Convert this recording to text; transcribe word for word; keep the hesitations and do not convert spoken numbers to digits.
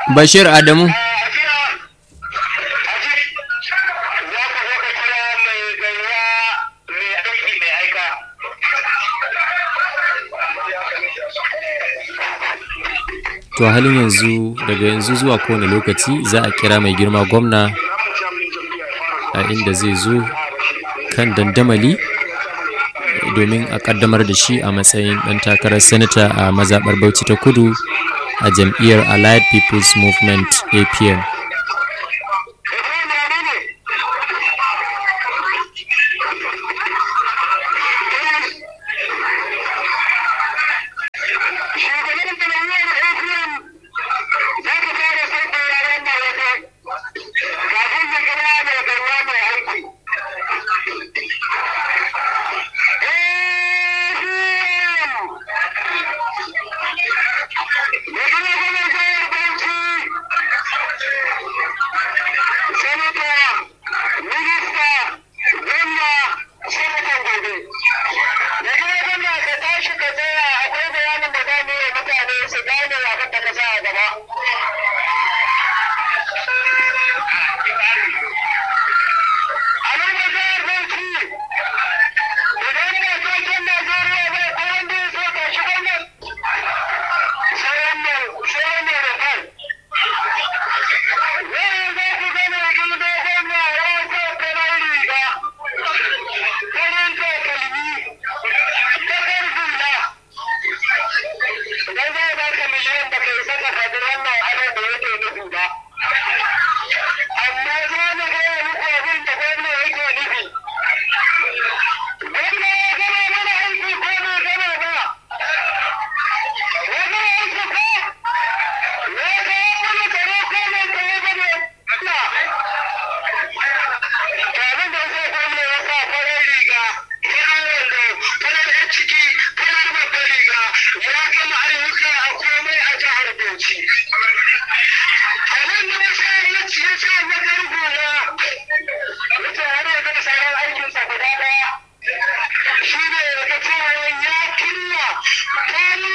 Bashir Adamu. To halin yanzu daga yanzu zuwa kowane lokaci za a kira mai girma gwamna a inda zai zo kan dandamali domin a kaddamar da shi a matsayin ɗan takarar sanata a mazaɓar Bauchi ta Kudu a jam'iyyar Allied People's Movement A P M. Shi ne daga cewa ya killa